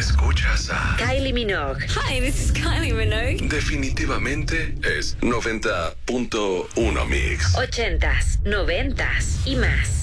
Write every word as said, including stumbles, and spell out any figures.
Escuchas a Kylie Minogue. Hi, this is Kylie Minogue. Definitivamente es noventa punto uno Mix. Ochentas, noventas y más.